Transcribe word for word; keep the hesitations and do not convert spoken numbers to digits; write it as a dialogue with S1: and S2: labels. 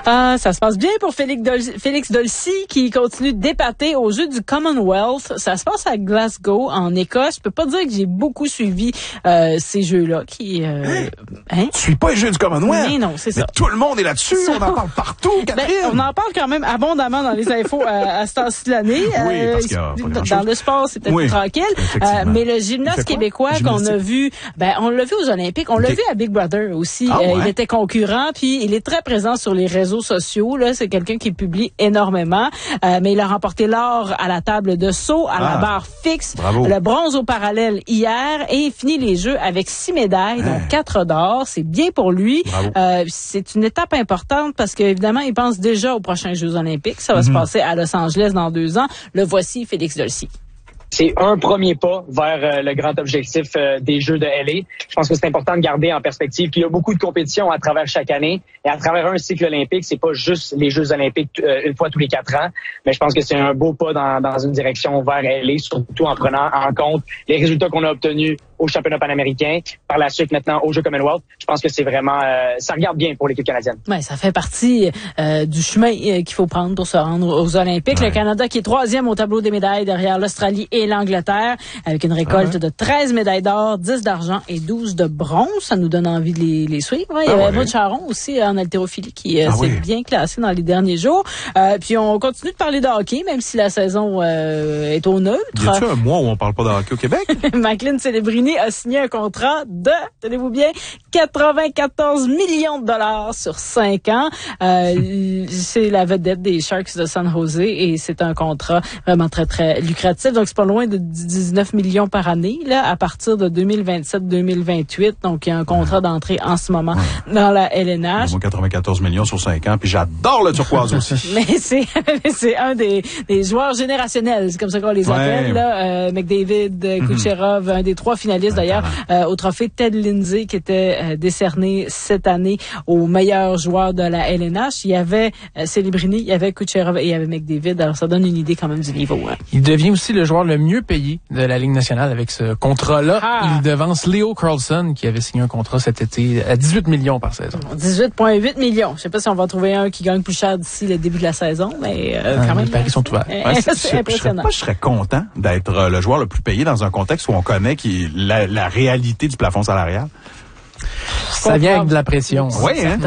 S1: Ah, ça se passe bien pour Félix, Dol- Félix Dolcy qui continue d'épater aux Jeux du Commonwealth. Ça se passe à Glasgow, en Écosse. Je peux pas dire que j'ai beaucoup suivi euh, ces Jeux-là. Qui, euh,
S2: hein? Tu suis pas les Jeux du Commonwealth?
S1: Mais non, c'est ça.
S2: Mais tout le monde est là-dessus. Ça... On en parle partout, Catherine.
S1: Ben, on en parle quand même abondamment dans les infos à, à ce temps-ci de l'année.
S2: Oui,
S1: euh,
S2: parce qu'il y a pas grand-chose.
S1: Dans le sport, c'est peut-être
S2: oui,
S1: plus tranquille. Euh, mais le gymnaste québécois qu'on a vu, ben on l'a vu aux Olympiques, on okay. l'a vu à Big Brother aussi.
S2: Ah, ouais.
S1: euh, il était concurrent, puis il est très présent sur les réseaux sociaux. Là, c'est quelqu'un qui publie énormément. Euh, mais il a remporté l'or à la table de saut, à ah, la barre fixe,
S2: bravo.
S1: Le bronze au parallèle hier, et il finit les Jeux avec six médailles, dont quatre d'or. C'est bien pour lui. Euh, c'est une étape importante parce qu'évidemment, il pense déjà aux prochains Jeux olympiques. Ça va mm-hmm. se passer à Los Angeles dans deux ans. Le voici, Félix Dolcy.
S3: C'est un premier pas vers euh, le grand objectif euh, des Jeux de L A. Je pense que c'est important de garder en perspective qu'il y a beaucoup de compétitions à travers chaque année. Et à travers un cycle olympique, c'est pas juste les Jeux olympiques euh, une fois tous les quatre ans. Mais je pense que c'est un beau pas dans, dans une direction vers L A, surtout en prenant en compte les résultats qu'on a obtenus au championnat panaméricain, par la suite maintenant aux Jeux Commonwealth. Je pense que c'est vraiment, euh, ça regarde bien pour l'équipe canadienne.
S1: Ouais, ça fait partie euh, du chemin euh, qu'il faut prendre pour se rendre aux Olympiques. Ouais. Le Canada qui est troisième au tableau des médailles derrière l'Australie et l'Angleterre, avec une récolte ah ouais. de treize médailles d'or, dix d'argent et douze de bronze. Ça nous donne envie de les, les suivre. Hein. Il y avait Maud Charon aussi en haltérophilie qui euh, ah s'est oui. bien classé dans les derniers jours. Euh, puis on continue de parler de hockey, même si la saison euh, est au neutre.
S2: Y a-t-il un mois où on parle pas de hockey au Québec?
S1: Macklin Celebrini a signé un contrat de, tenez-vous bien, quatre-vingt-quatorze millions de dollars sur cinq ans. Euh, c'est la vedette des Sharks de San Jose et c'est un contrat vraiment très, très lucratif. Donc, c'est pas loin de dix-neuf millions par année, là, à partir de deux mille vingt-sept deux mille vingt-huit. Donc, il y a un contrat d'entrée en ce moment ouais. dans la L N H.
S2: quatre-vingt-quatorze millions sur cinq ans, puis j'adore le turquoise aussi.
S1: Mais c'est, c'est un des, des joueurs générationnels, c'est comme ça qu'on les appelle, ouais. là. Euh, McDavid, Kucherov, mm-hmm. un des trois finalistes ouais. d'ailleurs. Euh, au trophée Ted Lindsay qui était euh, décerné cette année au meilleur joueur de la L N H. Il y avait euh, Celebrini, il y avait Kucherov et il y avait McDavid. Alors ça donne une idée quand même du niveau. Hein.
S4: Il devient aussi le joueur le mieux payé de la Ligue nationale avec ce contrat-là. Ah. Il devance Leo Carlson qui avait signé un contrat cet été à dix-huit millions par saison.
S1: dix-huit virgule huit millions. Je sais pas si on va trouver un qui gagne plus cher d'ici le début de la saison, mais euh,
S4: ah,
S1: quand même.
S4: Les paris sont ouverts.
S1: Euh, ouais, c'est, c'est impressionnant.
S2: Moi, je serais content d'être le joueur le plus payé dans un contexte où on connaît qui la, la réalité du plafond salarial.
S4: Ça vient avec de la pression.
S2: Oui, hein?